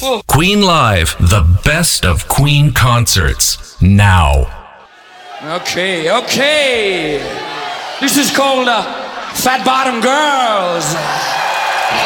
Queen Live, the best of Queen concerts, now. Okay. This is called Fat Bottom Girls.